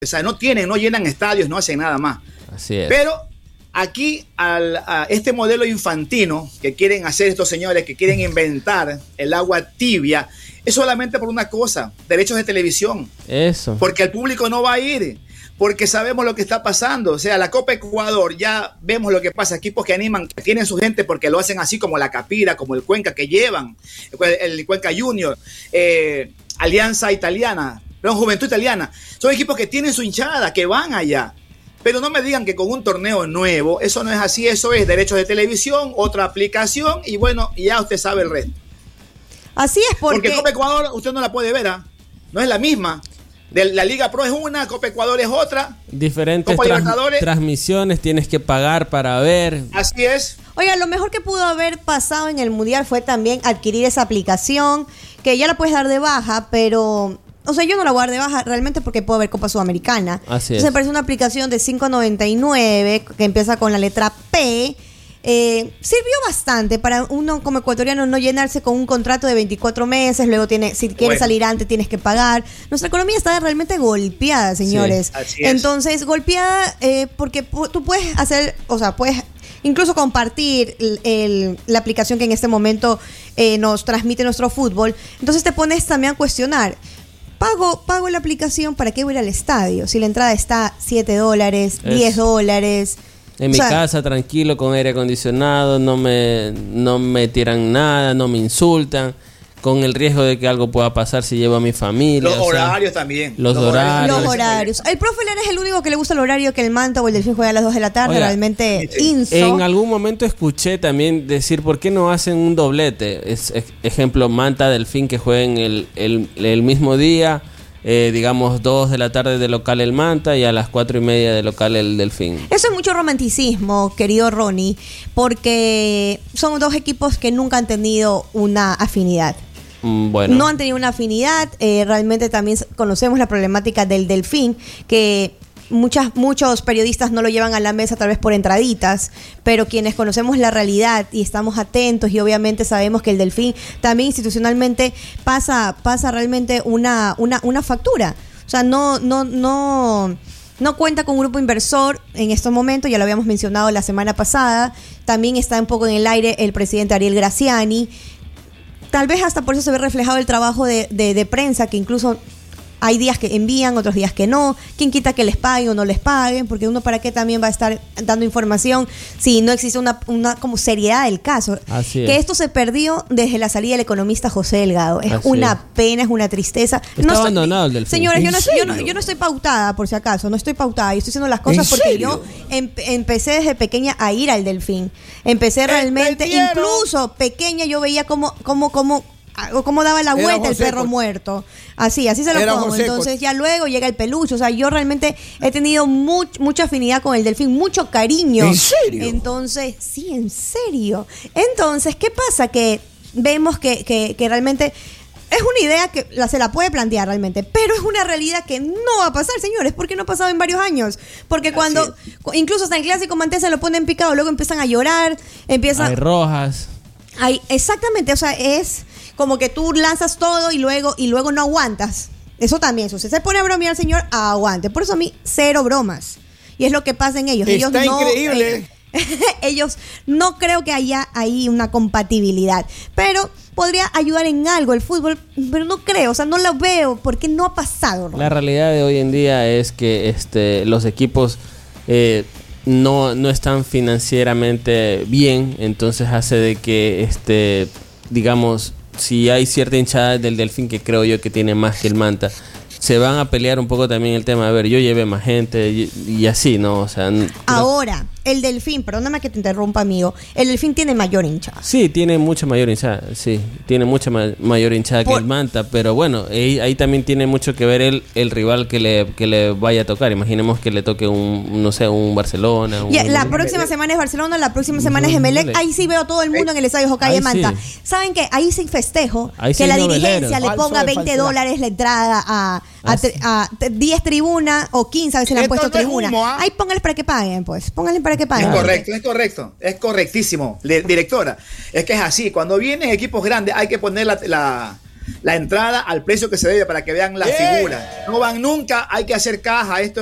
O sea, no llenan estadios, no hacen nada más. Así es. Pero aquí, a este modelo infantino que quieren hacer estos señores, que quieren inventar el agua tibia, es solamente por una cosa: derechos de televisión. Eso. Porque el público no va a ir, porque sabemos lo que está pasando. O sea, la Copa Ecuador, ya vemos lo que pasa. Equipos que animan, que tienen su gente porque lo hacen así, como la Capira, como el Cuenca, que llevan, el Cuenca Junior, Alianza Italiana, Juventud Italiana. Son equipos que tienen su hinchada, que van allá. Pero no me digan que con un torneo nuevo, eso no es así. Eso es derechos de televisión, otra aplicación, y bueno, ya usted sabe el resto. Así es, porque Copa Ecuador usted no la puede ver, ¿ah? No es la misma. La Liga Pro es una, Copa Ecuador es otra. Diferentes transmisiones tienes que pagar para ver. Así es. Oiga, lo mejor que pudo haber pasado en el Mundial fue también adquirir esa aplicación, que ya la puedes dar de baja, pero... O sea, yo no la voy a dar de baja realmente porque puedo ver Copa Sudamericana. Así es. Entonces me parece una aplicación de $5.99 que empieza con la letra P. Sirvió bastante para uno como ecuatoriano no llenarse con un contrato de 24 meses, luego si quieres salir antes tienes que pagar. Nuestra economía está realmente golpeada, señores. Sí, así es. Entonces, golpeada porque tú puedes hacer, o sea, puedes incluso compartir la aplicación que en este momento nos transmite nuestro fútbol. Entonces te pones también a cuestionar: pago la aplicación, ¿para qué voy a ir al estadio? Si la entrada está $7, $10. En mi casa, tranquilo, con aire acondicionado, no me tiran nada, no me insultan, con el riesgo de que algo pueda pasar si llevo a mi familia. Los horarios también. Los horarios. El profe Lara es el único que le gusta el horario que el Manta o el Delfín juega a las 2 de la tarde. Oiga, realmente inso. En algún momento escuché también decir, ¿por qué no hacen un doblete? Ejemplo, Manta, Delfín, que jueguen el mismo día. Digamos 2 de la tarde de local el Manta y a las 4:30 de local el Delfín. Eso es mucho romanticismo, querido Ronnie, porque son dos equipos que nunca han tenido una afinidad. Bueno. No han tenido una afinidad. Realmente también conocemos la problemática del Delfín, que muchos periodistas no lo llevan a la mesa tal vez por entraditas, pero quienes conocemos la realidad y estamos atentos y obviamente sabemos que el Delfín también institucionalmente pasa realmente una factura. O sea, no cuenta con un grupo inversor en estos momentos, ya lo habíamos mencionado la semana pasada. También está un poco en el aire el presidente Ariel Graciani. Tal vez hasta por eso se ve reflejado el trabajo de prensa, que incluso hay días que envían, otros días que no. ¿Quién quita que les paguen o no les paguen? Porque uno para qué también va a estar dando información si no existe una como seriedad del caso. Así que es. Esto se perdió desde la salida del economista José Delgado. Es Así una pena, es una tristeza. Está abandonado el Delfín. Señores, yo no estoy pautada, por si acaso. No estoy pautada. Yo estoy haciendo las cosas porque yo empecé desde pequeña a ir al Delfín. Empecé realmente, incluso pequeña, yo veía cómo daba la vuelta el perro muerto. Así se lo pongo. Entonces ya luego llega el peluche. O sea, yo realmente he tenido mucha afinidad con el Delfín, mucho cariño. ¿En serio? Entonces, sí, en serio. Entonces, ¿qué pasa? Que vemos que realmente es una idea que se la puede plantear realmente, pero es una realidad que no va a pasar, señores, porque no ha pasado en varios años. Porque cuando, incluso hasta el clásico Mantesa lo ponen picado, luego empiezan a llorar, Hay rojas. Exactamente, o sea, es como que tú lanzas todo y luego no aguantas. Eso también, si usted se pone a bromear, señor, aguante. Por eso a mí, cero bromas. Y es lo que pasa en ellos. Está increíble. Ellos no creo que haya ahí una compatibilidad. Pero podría ayudar en algo el fútbol, pero no creo, o sea, no lo veo porque no ha pasado, ¿no? La realidad de hoy en día es que los equipos no están financieramente bien, entonces hace de que digamos, si hay cierta hinchada del Delfín, que creo yo que tiene más que el Manta, se van a pelear un poco también el tema, a ver, yo llevé más gente y así, ¿no? O sea, ahora, el Delfín, perdóname que te interrumpa, amigo, el Delfín tiene mayor hinchada. Sí, tiene mucha mayor hinchada, mayor hinchada que el Manta, pero bueno, ahí también tiene mucho que ver el rival que le vaya a tocar. Imaginemos que le toque un Barcelona. La próxima semana es Barcelona, la próxima semana es Emelec. Ahí sí veo todo el mundo en el estadio Jocay de Manta. Sí. ¿Saben qué? Ahí sí festejo ahí que sí la noveleros. dirigencia le ponga $20 la entrada a 10 tribunas o 15 a veces le han puesto tribuna. Ahí pónganles para que paguen, pues. Pónganles para que paguen. Es correctísimo, directora. Es que es así. Cuando vienen equipos grandes hay que poner la entrada al precio que se debe para que vean la figura. No van nunca, hay que hacer caja. Esto